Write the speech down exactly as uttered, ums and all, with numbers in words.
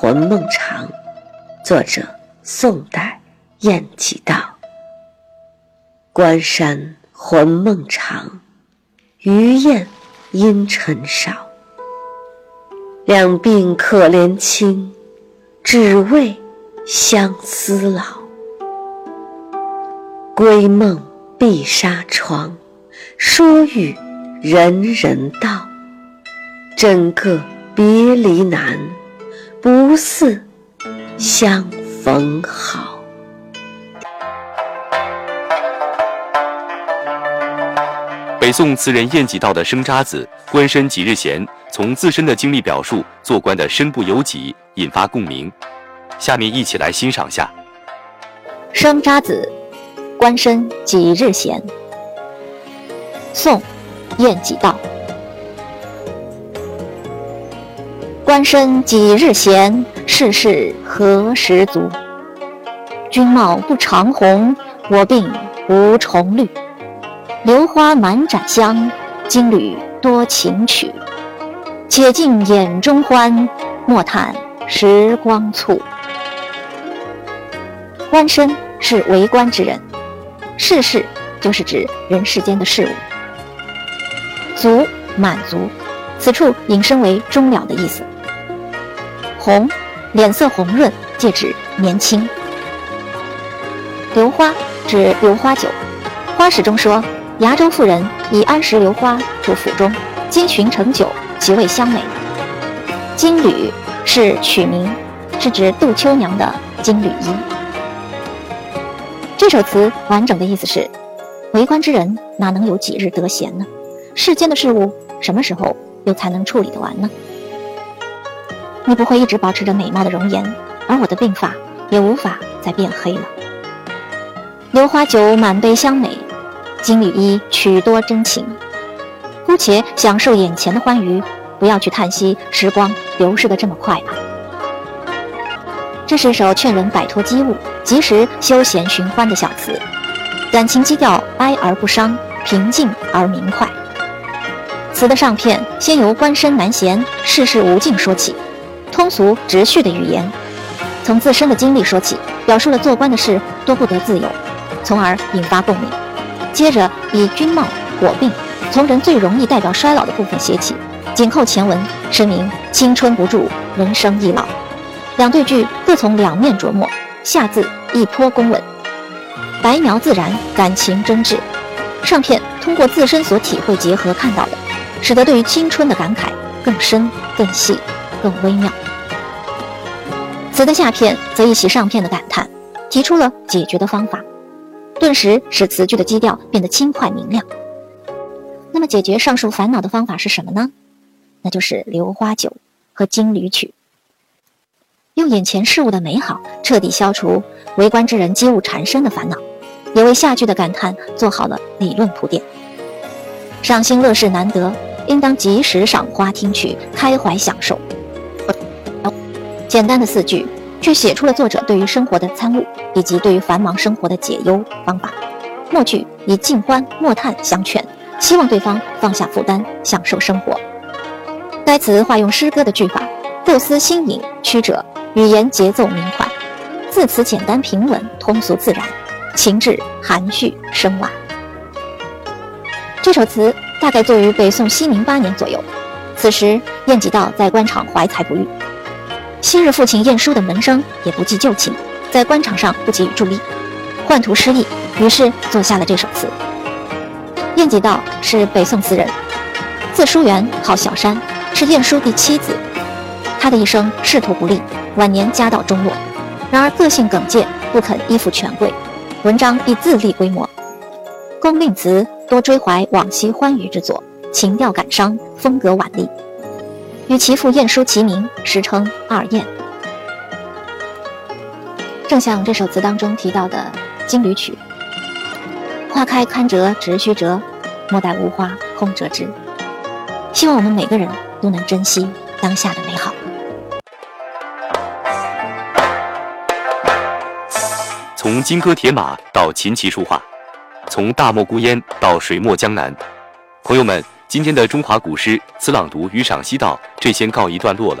魂梦长》，作者宋代晏几道。关山魂梦长，鱼雁阴沉少。两鬓可怜青，只为相思老。归梦闭纱窗，说与人人道。真个别离难，不似相逢好。 北宋词人晏几道的生渣子官身几日闲，从自身的经历表述做官的身不由己，引发共鸣。下面一起来欣赏下。 生渣子，官身几日闲。宋，晏几道。官身几日闲，世事何时足？君貌不长红，我鬓无重绿。榴花满盏香，金缕多情曲。且尽眼中欢，莫叹时光促。官身是为官之人，世事就是指人世间的事物。足，满足，此处引申为终了的意思。红，脸色红润，借指年轻。榴花指榴花酒，花史中说，崖州妇人以安石榴花煮府中，精寻成酒，其味香美。金缕是取名，是指杜秋娘的金缕衣。这首词完整的意思是，为官之人哪能有几日得闲呢？世间的事物什么时候又才能处理得完呢？你不会一直保持着美貌的容颜，而我的鬓发也无法再变黑了。榴花酒满杯香美，金缕衣曲多真情。姑且享受眼前的欢愉，不要去叹息时光流逝得这么快吧。这是首劝人摆脱机务，及时休闲寻欢的小词，感情基调哀而不伤，平静而明快。词的上片先由官身难闲，世事无尽说起，通俗直叙的语言，从自身的经历说起，表述了做官的事多不得自由，从而引发共鸣。接着以君貌、我鬓，从人最容易代表衰老的部分写起，紧扣前文，声明青春不住，人生易老。两对句各从两面琢磨，下字一颇公稳，白描自然，感情真挚。上片通过自身所体会结合看到的，使得对于青春的感慨更深、更细、更微妙。词的下片则一袭上片的感叹，提出了解决的方法，顿时使词句的基调变得轻快明亮。那么解决上述烦恼的方法是什么呢？那就是榴花酒和金缕曲。用眼前事物的美好彻底消除为官之人机务缠身的烦恼，也为下句的感叹做好了理论铺垫。赏心乐事难得，应当及时赏花听曲，开怀享受。简单的四句却写出了作者对于生活的参悟，以及对于繁忙生活的解忧方法。末句以尽欢莫叹相劝，希望对方放下负担，享受生活。该词化用诗歌的句法，构思新颖曲折，语言节奏明快，字词简单平稳，通俗自然，情致含蓄深婉。这首词大概作于北宋熙宁八年左右，此时晏几道在官场怀才不遇，昔日父亲晏殊的门生也不计旧情，在官场上不给予助力，宦途失意，于是作下了这首词。晏几道是北宋词人，字叔元，号小山，是晏殊第七子。他的一生仕途不利，晚年家道中落，然而个性耿介，不肯依附权贵，文章亦自立规模。功令词多追怀往昔欢愉之作，情调感伤，风格婉丽，与其父晏殊齐名，时称二晏。正像这首词当中提到的金缕曲，花开堪折直须折，莫待无花空折枝。希望我们每个人都能珍惜当下的美好。 从金戈铁马到琴棋书画，从大漠孤烟到水墨江南，朋友们，今天的中华古诗词朗读与赏析到这先告一段落了。